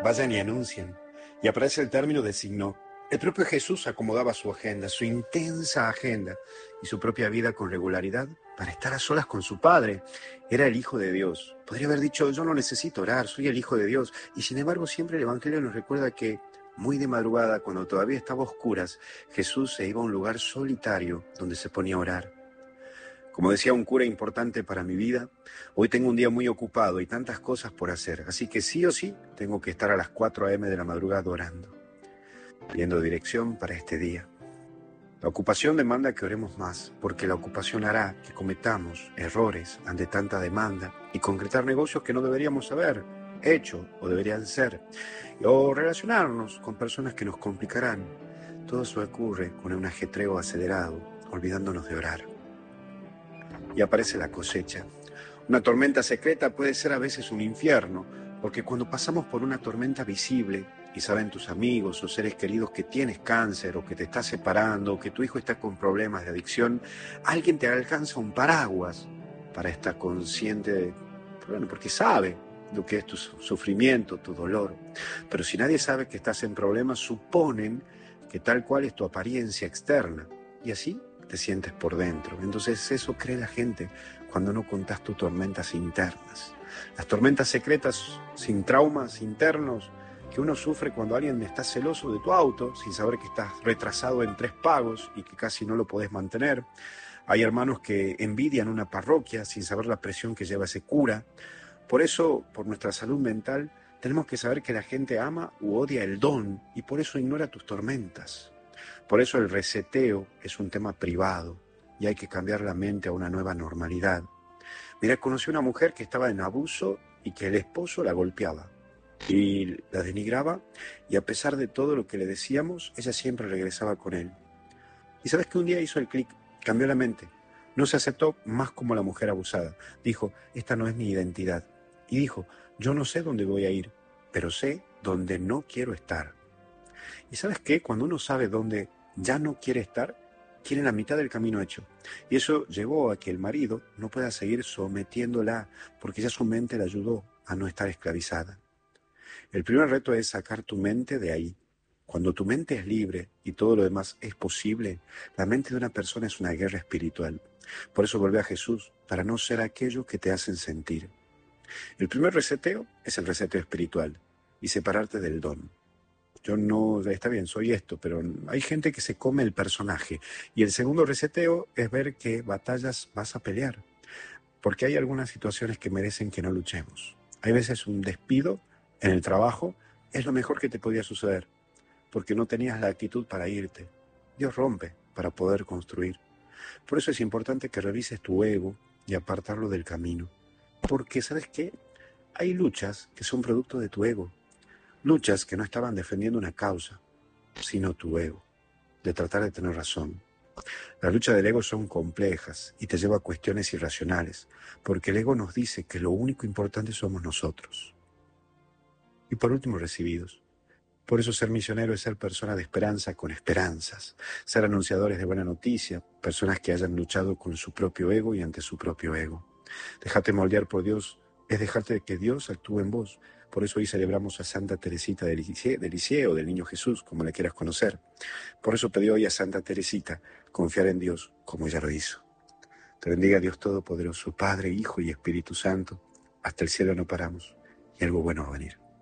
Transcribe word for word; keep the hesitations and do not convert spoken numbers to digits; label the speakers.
Speaker 1: Vayan y anuncien. Y aparece el término de signo. El propio Jesús acomodaba su agenda, su intensa agenda y su propia vida con regularidad para estar a solas con su Padre. Era el Hijo de Dios. Podría haber dicho, yo no necesito orar, soy el Hijo de Dios. Y sin embargo siempre el Evangelio nos recuerda que muy de madrugada, cuando todavía estaba a oscuras, Jesús se iba a un lugar solitario donde se ponía a orar. Como decía un cura importante para mi vida, hoy tengo un día muy ocupado y tantas cosas por hacer, así que sí o sí tengo que estar a las cuatro a eme de la madrugada orando, pidiendo dirección para este día. La ocupación demanda que oremos más, porque la ocupación hará que cometamos errores ante tanta demanda y concretar negocios que no deberíamos haber hecho o deberían ser, o relacionarnos con personas que nos complicarán. Todo eso ocurre con un ajetreo acelerado, olvidándonos de orar. Y aparece la cosecha. Una tormenta secreta puede ser a veces un infierno, porque cuando pasamos por una tormenta visible y saben tus amigos o seres queridos que tienes cáncer o que te estás separando o que tu hijo está con problemas de adicción, alguien te alcanza un paraguas para estar consciente de, bueno, porque sabe lo que es tu sufrimiento, tu dolor. Pero si nadie sabe que estás en problemas, suponen que tal cual es tu apariencia externa y así te sientes por dentro. Entonces eso cree la gente cuando no contás tus tormentas internas. Las tormentas secretas sin traumas internos que uno sufre cuando alguien está celoso de tu auto sin saber que estás retrasado en tres pagos y que casi no lo podés mantener. Hay hermanos que envidian una parroquia sin saber la presión que lleva ese cura. Por eso, por nuestra salud mental, tenemos que saber que la gente ama u odia el don y por eso ignora tus tormentas. Por eso el reseteo es un tema privado y hay que cambiar la mente a una nueva normalidad. Mira, conocí una mujer que estaba en abuso y que el esposo la golpeaba y la denigraba, y a pesar de todo lo que le decíamos, ella siempre regresaba con él. Y sabes que un día hizo el clic, cambió la mente. No se aceptó más como la mujer abusada. Dijo, esta no es mi identidad. Y dijo, yo no sé dónde voy a ir, pero sé dónde no quiero estar. ¿Y sabes qué? Cuando uno sabe dónde ya no quiere estar, tiene la mitad del camino hecho. Y eso llevó a que el marido no pueda seguir sometiéndola, porque ya su mente le ayudó a no estar esclavizada. El primer reto es sacar tu mente de ahí. Cuando tu mente es libre y todo lo demás es posible, la mente de una persona es una guerra espiritual. Por eso vuelve a Jesús, para no ser aquello que te hacen sentir. El primer reseteo es el reseteo espiritual y separarte del don. Yo no, está bien, soy esto, pero hay gente que se come el personaje. Y el segundo reseteo es ver qué batallas vas a pelear. Porque hay algunas situaciones que merecen que no luchemos. Hay veces un despido en el trabajo es lo mejor que te podía suceder, porque no tenías la actitud para irte. Dios rompe para poder construir. Por eso es importante que revises tu ego y apartarlo del camino. Porque, ¿sabes qué? Hay luchas que son producto de tu ego. Luchas que no estaban defendiendo una causa, sino tu ego, de tratar de tener razón. Las luchas del ego son complejas y te lleva a cuestiones irracionales, porque el ego nos dice que lo único importante somos nosotros. Y por último, recibidos. Por eso ser misionero es ser persona de esperanza con esperanzas, ser anunciadores de buena noticia, personas que hayan luchado con su propio ego y ante su propio ego. Dejarte moldear por Dios es dejarte que Dios actúe en vos. Por eso hoy celebramos a Santa Teresita de Lisieux, de Lisieux o del Niño Jesús, como la quieras conocer. Por eso pedí hoy a Santa Teresita confiar en Dios como ella lo hizo. Te bendiga Dios Todopoderoso, Padre, Hijo y Espíritu Santo. Hasta el cielo no paramos y algo bueno va a venir.